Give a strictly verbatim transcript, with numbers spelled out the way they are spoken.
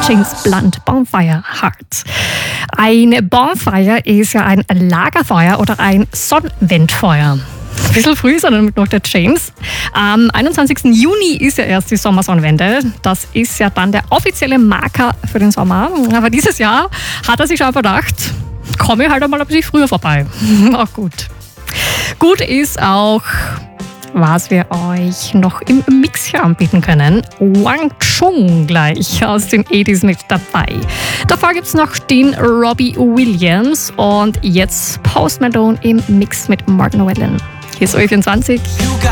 James Blunt, Bonfire Heart. Ein Bonfire ist ja ein Lagerfeuer oder ein Sonnenwendfeuer. Ein bisschen früh ist er damit noch der James. Am einundzwanzigsten Juni ist ja erst die Sommersonnenwende. Das ist ja dann der offizielle Marker für den Sommer. Aber dieses Jahr hat er sich schon gedacht, komme halt einmal ein bisschen früher vorbei. Auch gut. Gut ist auch, was wir euch noch im Mix hier anbieten können. Wang Chung gleich aus den achtziger mit dabei. Davor gibt es noch den Robbie Williams und jetzt Post Malone im Mix mit Martin Whelan. Hier ist O E vierundzwanzig.